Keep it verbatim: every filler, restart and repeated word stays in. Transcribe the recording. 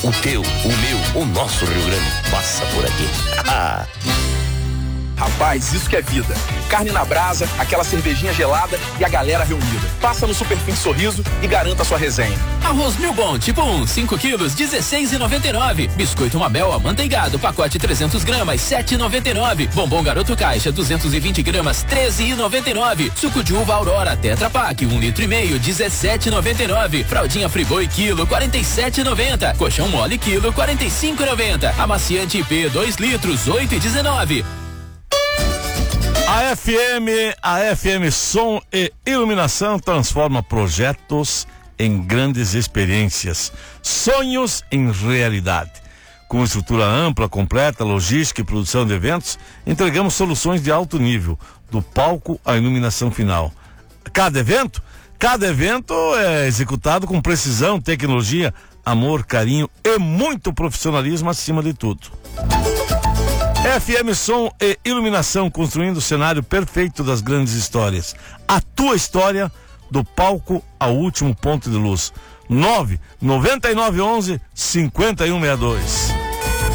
O teu, o meu, o nosso Rio Grande passa por aqui. Rapaz, isso que é vida. Carne na brasa, aquela cervejinha gelada e a galera reunida. Passa no Superfim Sorriso e garanta sua resenha. Arroz Mil Bom, tipo um, cinco quilos, dezesseis reais e noventa e nove. Biscoito Mabel amanteigado, pacote trezentos gramas, sete reais e noventa e nove. Bombom Garoto Caixa, duzentos e vinte gramas, treze reais e noventa e nove. Suco de uva Aurora Tetra Pak, um litro e meio, dezessete reais e noventa e nove. Fraldinha Friboi quilo, quarenta e sete reais e noventa. Colchão Mole quilo, quarenta e cinco reais e noventa. Amaciante I P dois litros, oito reais e dezenove. A F M, a F M Som e Iluminação transforma projetos em grandes experiências, sonhos em realidade. Com estrutura ampla, completa, logística e produção de eventos, entregamos soluções de alto nível, do palco à iluminação final. Cada evento, cada evento é executado com precisão, tecnologia, amor, carinho e muito profissionalismo acima de tudo. F M Som e Iluminação, construindo o cenário perfeito das grandes histórias. A tua história, do palco ao último ponto de luz. nove nove nove um um cinco um seis dois.